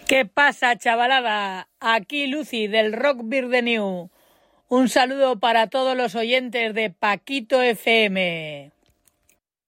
¿Qué pasa, chavalada? Aquí Lucy del Rock Beer de New. Un saludo para todos los oyentes de Paquito FM.